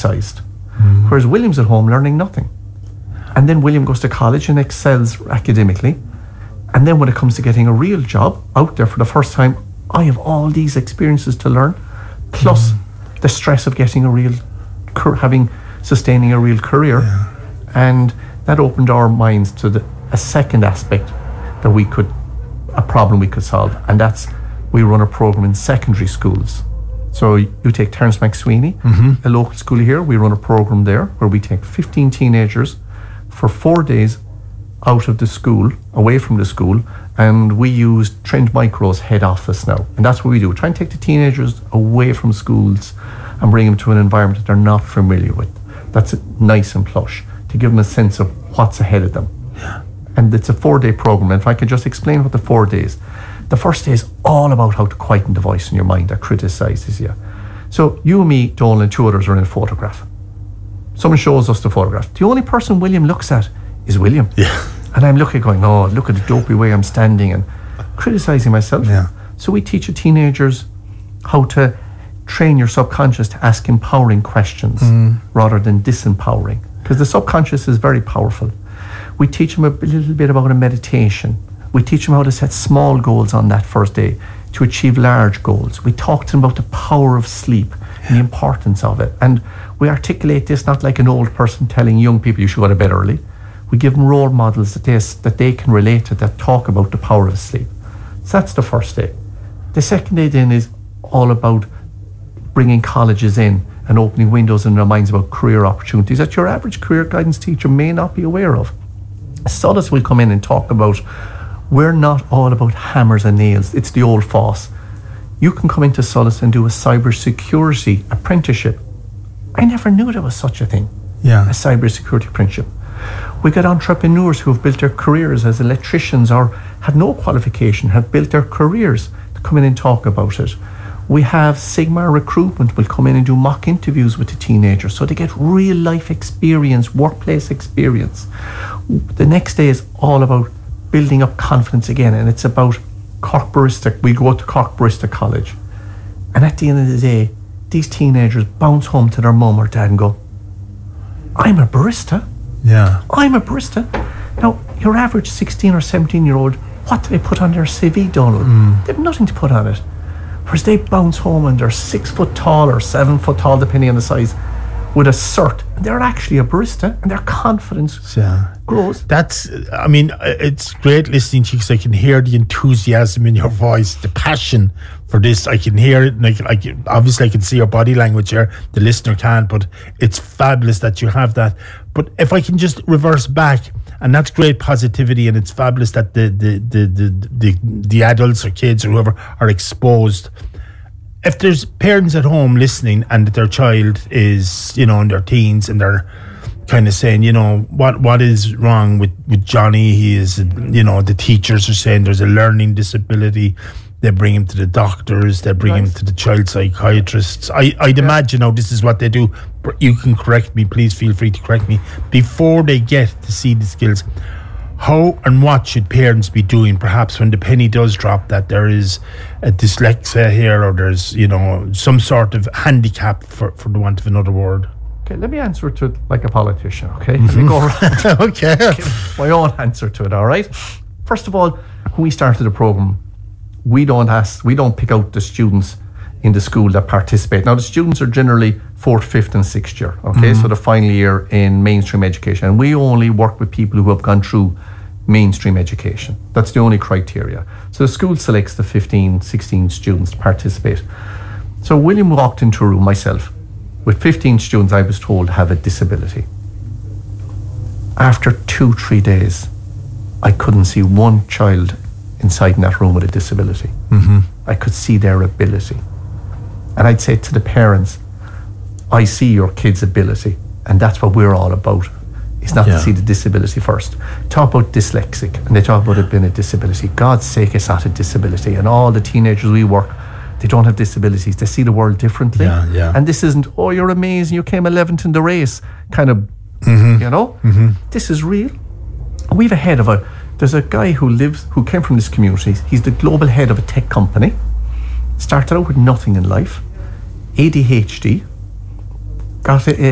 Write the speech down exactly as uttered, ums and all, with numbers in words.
criticised. Mm. Whereas William's at home learning nothing. And then William goes to college and excels academically. And then when it comes to getting a real job out there for the first time, I have all these experiences to learn, plus mm. the stress of getting a real, having, sustaining a real career. Yeah. And that opened our minds to the, a second aspect that we could, a problem we could solve. And that's, we run a program in secondary schools. So you take Terence McSweeney, mm-hmm. a local school here, we run a program there where we take fifteen teenagers for four days out of the school, away from the school, and we use Trend Micro's head office now. And that's what we do. We try and take the teenagers away from schools and bring them to an environment that they're not familiar with. That's nice and plush, to give them a sense of what's ahead of them. Yeah. And it's a four-day program. And if I could just explain what the four days, the first day is all about how to quieten the voice in your mind that criticises you. So you and me, Joel, and two others are in a photograph. Someone shows us the photograph. The only person William looks at is William. Yeah. And I'm looking going, oh, look at the dopey way I'm standing, and criticising myself. Yeah. So we teach the teenagers how to train your subconscious to ask empowering questions mm. rather than disempowering, because the subconscious is very powerful. We teach them a little bit about a meditation. We teach them how to set small goals on that first day to achieve large goals. We talk to them about the power of sleep and the importance of it. And we articulate this not like an old person telling young people you should go to bed early. We give them role models that they, that they can relate to, that talk about the power of sleep. So that's the first day. The second day then is all about bringing colleges in and opening windows in their minds about career opportunities that your average career guidance teacher may not be aware of. Solace will come in and talk about, we're not all about hammers and nails. It's the old Foss. You can come into Solace and do a cybersecurity apprenticeship. I never knew there was such a thing. Yeah. A cybersecurity apprenticeship. We got entrepreneurs who have built their careers as electricians or have no qualification, have built their careers to come in and talk about it. We have Sigma Recruitment will come in and do mock interviews with the teenagers so they get real life experience, workplace experience. The next day is all about building up confidence again, and it's about Cork Barista. We go to Cork Barista College, and at the end of the day, these teenagers bounce home to their mum or dad and go, I'm a barista. Yeah. I'm a barista. Now, your average sixteen or seventeen year old, what do they put on their C V, Donald? Mm. They have nothing to put on it. Whereas they bounce home and they're six foot tall or seven foot tall, depending on the size, with a cert. And they're actually a barista, and their confidence yeah. grows. That's, I mean, it's great listening to you because I can hear the enthusiasm in your voice, the passion for this. I can hear it. Like, like obviously, I can see your body language here. The listener can't, but it's fabulous that you have that. But if I can just reverse back, and that's great positivity, and it's fabulous that the the the the the, the adults or kids or whoever are exposed. If there's parents at home listening and their child is, you know, in their teens and they're kind of saying, you know, what what is wrong with, with Johnny? He is, you know, the teachers are saying there's a learning disability. They bring him to the doctors. They bring nice. him to the child psychiatrists. I, I'd yeah. imagine now this is what they do. You can correct me. Please feel free to correct me. Before they get to see the skills, how and what should parents be doing, perhaps when the penny does drop that there is a dyslexia here or there's, you know, some sort of handicap, for, for the want of another word? Okay, let me answer to it like a politician, okay? Let me go around. Okay. My own answer to it, all right? First of all, when we started the program, we don't ask, we don't pick out the students in the school that participate. Now, the students are generally fourth, fifth and sixth year, okay? Mm-hmm. So the final year in mainstream education. And we only work with people who have gone through mainstream education. That's the only criteria. So the school selects the fifteen, sixteen students to participate. So William walked into a room, myself, with fifteen students I was told have a disability. After two, three days, I couldn't see one child inside in that room with a disability. Mm-hmm. I could see their ability. And I'd say to the parents, I see your kid's ability, and that's what we're all about. It's not yeah. to see the disability first. Talk about dyslexic, and they talk about it being a disability. God's sake, it's not a disability. And all the teenagers we work, they don't have disabilities. They see the world differently. Yeah, yeah. And this isn't, oh, you're amazing, you came eleventh in the race, kind of, mm-hmm. you know? Mm-hmm. This is real. We've a head of a, there's a guy who lives, who came from this community. He's the global head of a tech company. Started out with nothing in life. A D H D. Got a,